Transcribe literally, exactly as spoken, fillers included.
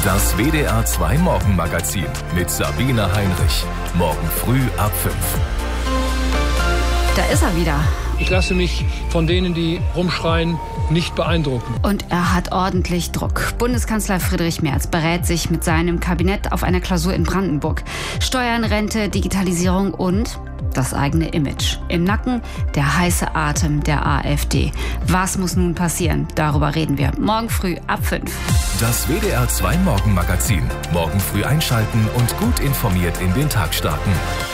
Das W D R zwei Morgenmagazin mit Sabine Heinrich. Morgen früh ab fünf. Da ist er wieder. Ich lasse mich von denen, die rumschreien, nicht beeindrucken. Und er hat ordentlich Druck. Bundeskanzler Friedrich Merz berät sich mit seinem Kabinett auf einer Klausur in Brandenburg. Steuern, Rente, Digitalisierung und das eigene Image. Im Nacken der heiße Atem der AfD. Was muss nun passieren? Darüber reden wir morgen früh ab fünf. Das W D R zwei Morgenmagazin. Morgen früh einschalten und gut informiert in den Tag starten.